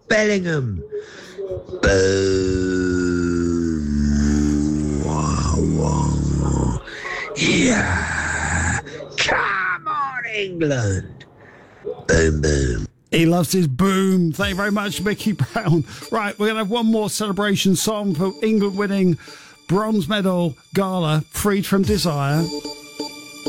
Bellingham. Boom. Yeah. Come on, England. Boom, boom. He loves his boom. Thank you very much, Mickey Brown. Right, we're going to have one more celebration song for England winning bronze medal gala, Freed from Desire.